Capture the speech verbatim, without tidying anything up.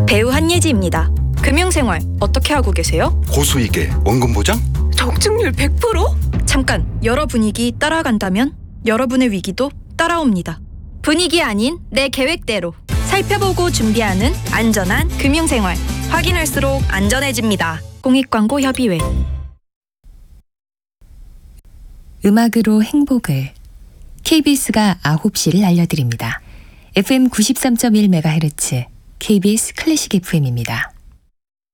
배우 한예지입니다. 금융생활 어떻게 하고 계세요? 고수익에 원금 보장? 적중률 백 퍼센트? 잠깐, 여러 분위기 따라간다면 여러분의 위기도 따라옵니다. 분위기 아닌 내 계획대로 살펴보고 준비하는 안전한 금융생활. 확인할수록 안전해집니다. 공익광고협의회. 음악으로 행복을. 케이비에스가 아홉 시를 알려드립니다. 에프엠 구십삼 점 일 메가헤르츠 케이비에스 클래식 에프엠입니다.